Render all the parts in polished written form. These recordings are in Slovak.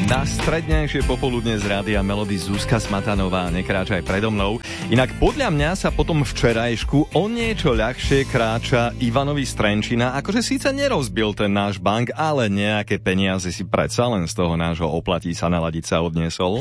Na strednejšie popoludne z Rádia Melody Zuzka Smatanová nekráča aj predo mnou. Inak podľa mňa sa potom včerajšku o niečo ľahšie kráča Ivanovi z Trenčína. Akože síce nerozbil ten náš bank, ale nejaké peniaze si predsa len z toho nášho oplatí sa naladiť sa odniesol.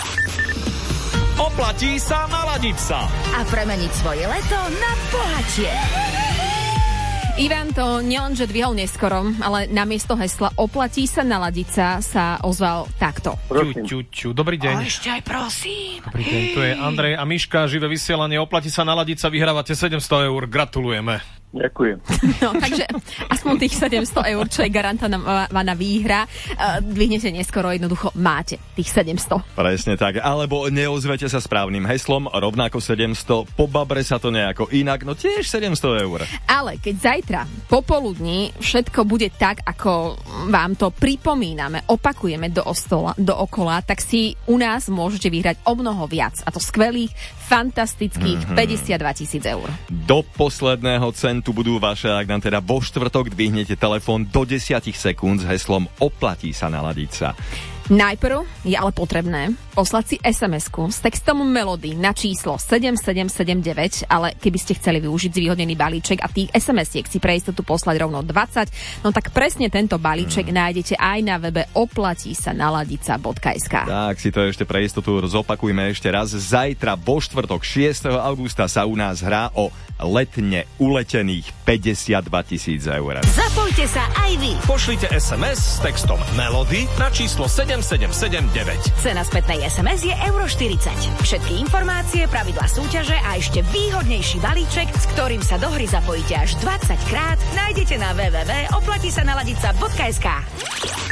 Oplatí sa naladiť sa. A premeniť svoje leto na bohatie. Ivan to nielenže dvihol neskoro, ale namiesto hesla oplatí sa naladiť sa ozval takto. Dobrý deň. A ešte aj prosím. Dobrý deň, tu je Andrej a Miška, živé vysielanie, oplatí sa naladiť sa, vyhrávate 700 eur, gratulujeme. Ďakujem. No, takže aspoň tých 700 eur, čo je garantovaná výhra, dvihnete neskoro, jednoducho máte tých 700. Presne tak, alebo neozvete sa správnym heslom, rovnako 700, po babre sa to nejako inak, no tiež 700 eur. Ale keď zajtra popoludní všetko bude tak, ako vám to pripomíname, opakujeme dookola, tak si u nás môžete vyhrať o mnoho viac. A to skvelých, fantastických 52 000 eur. Do posledného centu budú vaše, ak nám teda vo štvrtok dvihnete telefón do 10 sekúnd s heslom oplatí sa naladiť sa. Najprv je ale potrebné poslať si SMS-ku s textom Melody na číslo 7779, ale keby ste chceli využiť zvýhodnený balíček a tých SMS-iek si pre istotu poslať rovno 20, no tak presne tento balíček nájdete aj na webe oplatisa.naladica.sk. Tak si to ešte pre istotu zopakujme ešte raz. Zajtra vo štvrtok 6. augusta sa u nás hrá o letne uletených 52 000 eur. Zapojte sa aj vy. Pošlite SMS s textom Melody na číslo 7779. Cena spätnej SMS je €40. Všetky informácie, pravidlá súťaže a ešte výhodnejší balíček, s ktorým sa do hry zapojíte až 20 krát, nájdete na www.oplatisanaladica.sk.